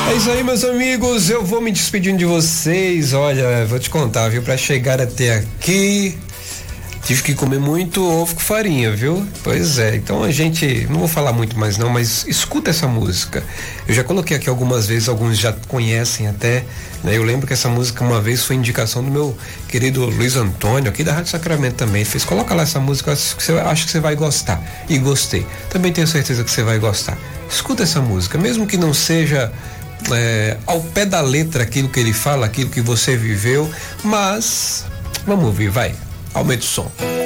É isso aí, meus amigos, eu vou me despedindo de vocês. Olha, vou te contar, viu, pra chegar até aqui tive que comer muito ovo com farinha, viu? Pois é, então a gente, não vou falar muito mais não, mas escuta essa música. Eu já coloquei aqui algumas vezes, alguns já conhecem até, né? Eu lembro que essa música uma vez foi indicação do meu querido Luiz Antônio, aqui da Rádio Sacramento também. Fez, coloca lá essa música, acho que você vai gostar. E gostei. Também tenho certeza que você vai gostar. Escuta essa música, mesmo que não seja ao pé da letra aquilo que ele fala, aquilo que você viveu, mas vamos ouvir, vai. Aumente o som.